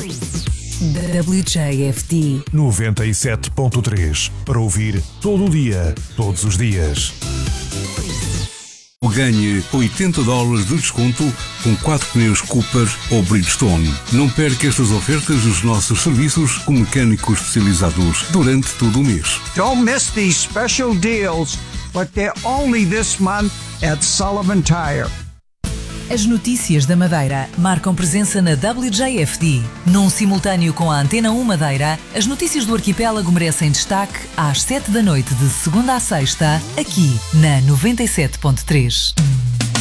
WJFD 97.3 para ouvir todo o dia, todos os dias. Ganhe $80 de desconto com 4 pneus Cooper ou Bridgestone. Não perca estas ofertas dos nossos serviços com mecânicos especializados durante todo o mês. Don't miss these special deals, but they're only this month at Sullivan Tire. As notícias da Madeira marcam presença na WJFD. Num simultâneo com a Antena 1 Madeira, as notícias do arquipélago merecem destaque às 7 da noite de segunda a sexta, aqui na 97.3.